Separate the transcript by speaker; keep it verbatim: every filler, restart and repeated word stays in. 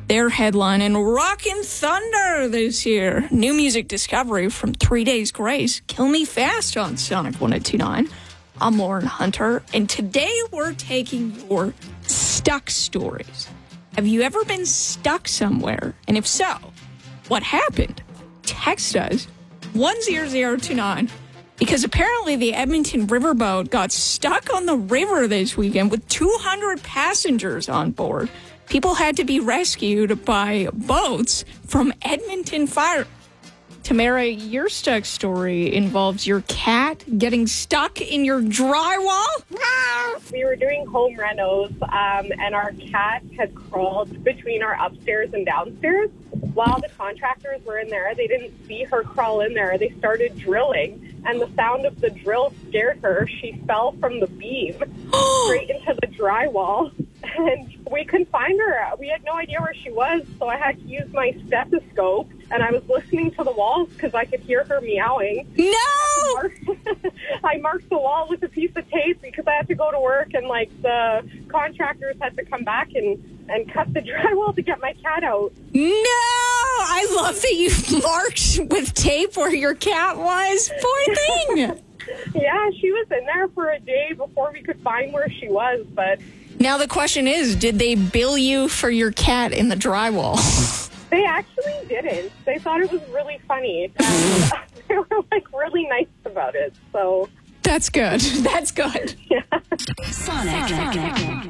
Speaker 1: They're headlining Rockin' Thunder this year. New music discovery from Three Days Grace. Kill Me Fast on Sonic one oh two point nine. I'm Lauren Hunter, and today we're taking your stuck stories. Have you ever been stuck somewhere? And if so, what happened? Text us one zero zero two nine because apparently the Edmonton Riverboat got stuck on the river this weekend with two hundred passengers on board. People had to be rescued by boats from Edmonton Fire. Tamara, your stuck story involves your cat getting stuck in your drywall?
Speaker 2: We were doing home renos, um, and our cat had crawled between our upstairs and downstairs. While the contractors were in there, they didn't see her crawl in there. They started drilling, and the sound of the drill scared her. She fell from the beam straight into the drywall, and we couldn't find her. We had no idea where she was, so I had to use my stethoscope, and I was listening to the walls because I could hear her meowing.
Speaker 1: No!
Speaker 2: I marked the wall with a piece of tape because I had to go to work, and like the contractors had to come back and, and cut the drywall to get my cat out.
Speaker 1: No! I love that you marked with tape where your cat was. Poor thing!
Speaker 2: Yeah, she was in there for a day before we could find where she was, but...
Speaker 1: Now the question is, did they bill you for your cat in the drywall?
Speaker 2: They actually didn't. They thought it was really funny. And they were, like, really nice about it, so...
Speaker 1: That's good. That's good.
Speaker 2: Yeah.
Speaker 3: Sonic. Sonic.